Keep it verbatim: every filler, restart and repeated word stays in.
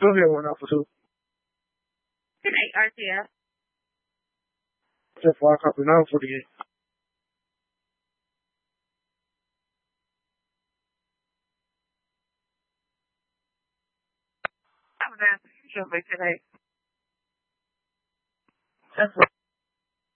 Go ahead, one alpha two. Good night, R T F. Jet four, copy nine forty-eight. Have a nice show for today. Jet four.